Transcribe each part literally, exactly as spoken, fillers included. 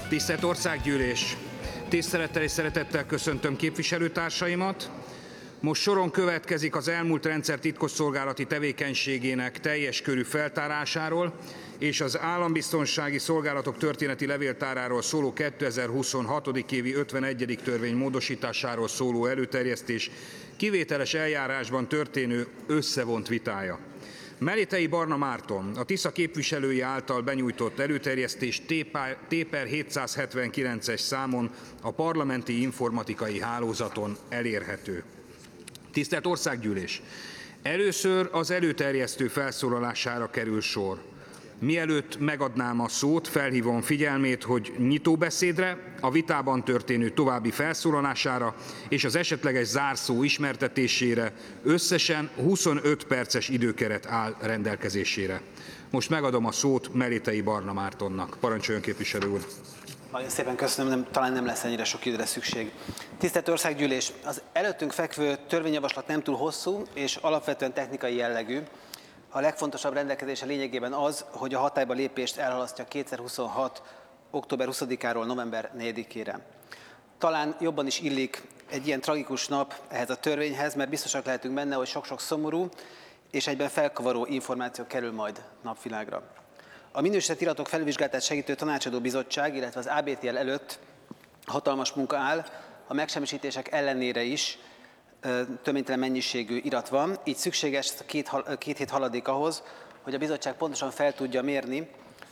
Tisztelt Országgyűlés! Tisztelettel és szeretettel köszöntöm képviselőtársaimat. Most soron következik az elmúlt rendszer titkosszolgálati tevékenységének teljes körű feltárásáról és az Állambiztonsági Szolgálatok történeti levéltáráról szóló kétezer-huszonhat. évi ötvenegyedik törvény módosításáról szóló előterjesztés kivételes eljárásban történő összevont vitája. Melitei Barna Márton, a Tisza képviselői által benyújtott előterjesztés T per hétszázhetvenkilences számon a parlamenti informatikai hálózaton elérhető. Tisztelt Országgyűlés! Először az előterjesztő felszólalására kerül sor. Mielőtt megadnám a szót, felhívom figyelmét, hogy nyitóbeszédre, a vitában történő további felszólalására és az esetleges zárszó ismertetésére összesen huszonöt perces időkeret áll rendelkezésére. Most megadom a szót Melitei Barna Mártonnak. Parancsoljon, képviselő úr! Nagyon szépen köszönöm, nem, talán nem lesz ennyire sok időre szükség. Tisztelt Országgyűlés! Az előttünk fekvő törvényjavaslat nem túl hosszú és alapvetően technikai jellegű. A legfontosabb rendelkezése lényegében az, hogy a hatályba lépést elhalasztja kétezer-huszonhat. október huszadikáról november negyedikére. Talán jobban is illik egy ilyen tragikus nap ehhez a törvényhez, mert biztosak lehetünk benne, hogy sok-sok szomorú és egyben felkavaró információ kerül majd napvilágra. A minősített iratok felvizsgálatát segítő tanácsadó bizottság, illetve az á bé té el előtt hatalmas munka áll, a megsemmisítések ellenére is töménytelen mennyiségű irat van, így szükséges két, két hét haladék ahhoz, hogy a bizottság pontosan fel tudja mérni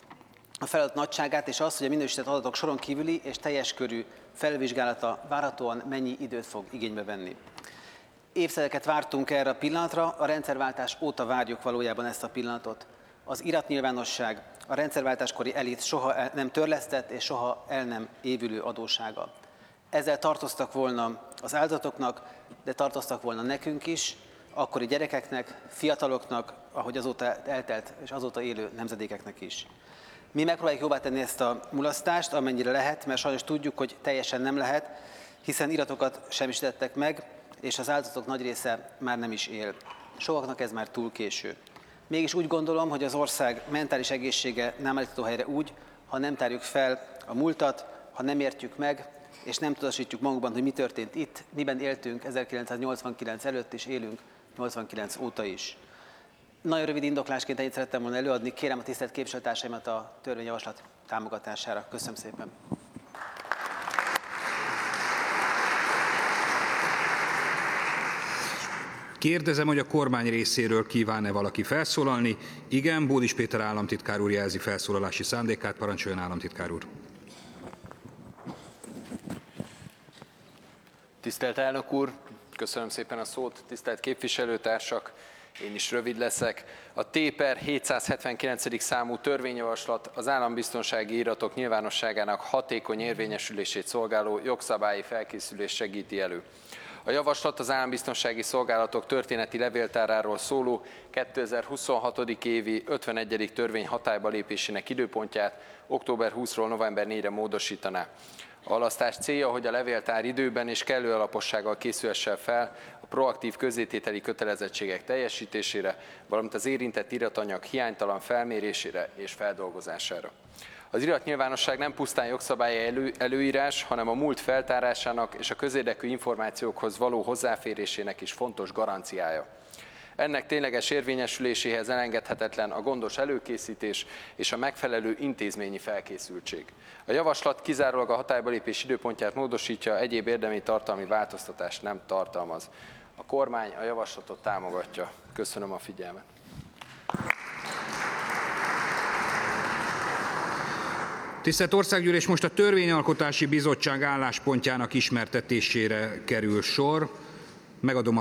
a feladat nagyságát, és azt, hogy a minősített adatok soron kívüli és teljes körű felvizsgálata várhatóan mennyi időt fog igénybe venni. Évtizedeket vártunk erre a pillanatra, a rendszerváltás óta várjuk valójában ezt a pillanatot. Az iratnyilvánosság, a rendszerváltáskori elit soha nem törlesztett és soha el nem évülő adóssága. Ezzel tartoztak volna az áldozatoknak, de tartoztak volna nekünk is, akkori gyerekeknek, fiataloknak, ahogy azóta eltelt és azóta élő nemzedékeknek is. Mi megpróbáljuk jóvá tenni ezt a mulasztást, amennyire lehet, mert sajnos tudjuk, hogy teljesen nem lehet, hiszen iratokat semmisítettek meg, és az áldozatok nagy része már nem is él. Sokaknak ez már túl késő. Mégis úgy gondolom, hogy az ország mentális egészsége nem állítható helyre úgy, ha nem tárjuk fel a múltat, ha nem értjük meg, és nem tudatosítjuk magunkban, hogy mi történt itt, miben éltünk ezerkilencszáznyolcvankilenc előtt, és élünk nyolcvankilenc óta is. Nagyon rövid indoklásként ennyit szerettem volna előadni, kérem a tisztelt képviselőtársaimat a törvényjavaslat támogatására. Köszönöm szépen! Kérdezem, hogy a kormány részéről kíván-e valaki felszólalni. Igen, Bódis Péter államtitkár úr jelzi felszólalási szándékát. Parancsoljon, államtitkár úr! Tisztelt elnök úr, köszönöm szépen a szót, tisztelt képviselőtársak, én is rövid leszek. A T per hétszázhetvenkilencedik számú törvényjavaslat az állambiztonsági iratok nyilvánosságának hatékony érvényesülését szolgáló jogszabályi felkészülést segíti elő. A javaslat az Állambiztonsági Szolgálatok történeti levéltáráról szóló kétezer-huszonhat. évi ötvenegyedik törvény hatályba lépésének időpontját október huszadikáról november negyedikére módosítaná. A halasztás célja, hogy a levéltár időben és kellő alapossággal készülhessen fel a proaktív közzétételi kötelezettségek teljesítésére, valamint az érintett iratanyag hiánytalan felmérésére és feldolgozására. Az iratnyilvánosság nem pusztán jogszabályi elő, előírás, hanem a múlt feltárásának és a közérdekű információkhoz való hozzáférésének is fontos garanciája. Ennek tényleges érvényesüléséhez elengedhetetlen a gondos előkészítés és a megfelelő intézményi felkészültség. A javaslat kizárólag a hatályba lépés időpontját módosítja, egyéb érdemi tartalmi változtatást nem tartalmaz. A kormány a javaslatot támogatja. Köszönöm a figyelmet. Tisztelt Országgyűlés, most a Törvényalkotási Bizottság álláspontjának ismertetésére kerül sor. Megadom a